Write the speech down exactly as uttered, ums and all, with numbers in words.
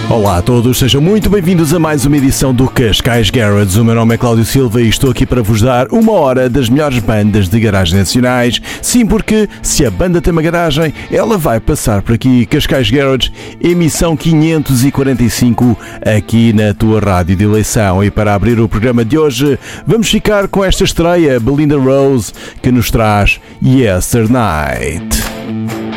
Olá a todos, sejam muito bem-vindos a mais uma edição do Cascais Garage. O meu nome é Cláudio Silva e estou aqui para vos dar uma hora das melhores bandas de garagem nacionais. Sim, porque se a banda tem uma garagem, ela vai passar por aqui. Cascais Garage, emissão quinhentos e quarenta e cinco, aqui na tua rádio de eleição. E para abrir o programa de hoje, vamos ficar com esta estreia, Belinda Rose, que nos traz Yesternight.